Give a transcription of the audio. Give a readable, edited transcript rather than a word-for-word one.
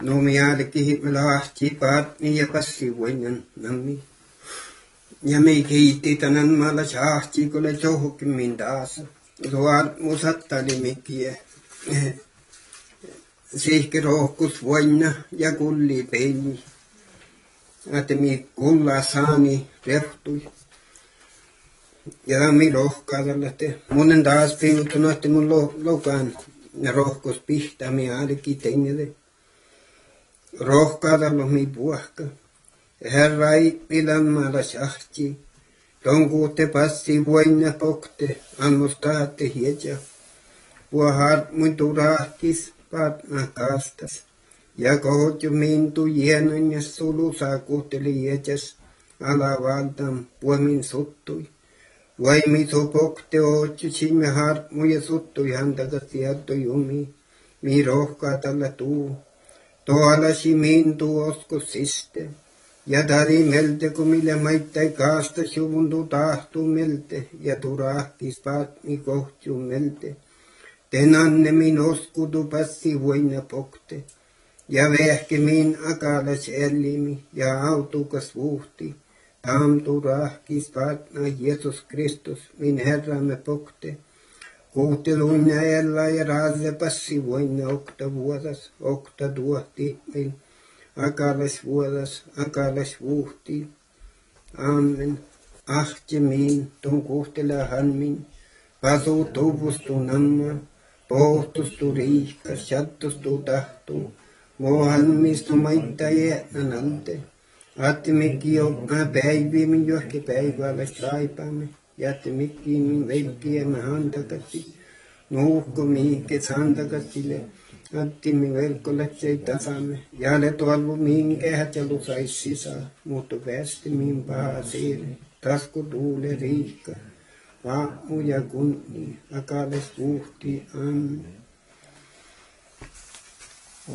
no mi jälkeen me lahti paatni ja passivoinen nammi. Ja me kiitti tänään maalla sahti, kun le johonkin min taas. Tuolla musattali mikiä. Sihki rohkus voina ja kulli peili. Että mi kulla saani rehtui. Ja mi rohkaa tällaista. Munen taas piutunut, että mun lokaan rohkus pihtaa mi ainakin tengelle. Rohkaa tällä mi puhka. Herra ei pilämmällä sahti. Tonkuutte passi voina pokte. Annostaatte hiedja. Puhar mun turahkis paatna kaastas. Ja kohotju mintu jienan ja sulu saakuutteli hiedjas. Alavaltam puomin suttui. Vaimi sopokte ootju simme harmu ja suttui hantakas sielto jumi. Mi rohkaa tällä tuu. Toalasi mintu oskus siste. Ja tari melte kun mille maittai kaasta suvuntu tahtuu melte. Ja turahkis paatmi kohtju melte. Tenanne min oskutu passi voina pokte. Ja vehke min akalas ellimi ja autukas vuhti. Tam turahkis paatna Jeesus Kristus min Herramme pokte. Kuhteluina ella ja raase passi voina okta vuodas. Okta tuohti min akalas vuodas, akalas vuhti. Amen. Ahti min ton kuhtelahan min. Pasu tuvustu namma. Pohtustu riihka, sattustu tahtu. Mohanmistu maita jäänänante. Atti mikki jokka päivi min johki päiväläs taipaamme. Jätti mikki min velkiämme hantakatti. Nuukko miikket hantakatille. Atti min velkoletsei tasamme. Jale tuolvu min kehät ja lusais sisään. Mutta västi min paha siiri. Tasku tuule riihka. Vaamu ja kunni, akales vuhti, amen.